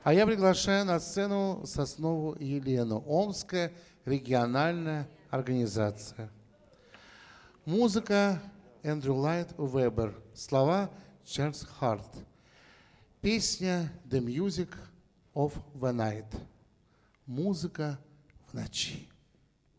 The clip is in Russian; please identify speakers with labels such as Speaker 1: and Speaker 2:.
Speaker 1: А я приглашаю на сцену Соснову Елену, Омская региональная организация. Музыка Эндрю Лайт Вебер, слова Чарльз Харт. Песня «The Music of the Night». Музыка в ночи.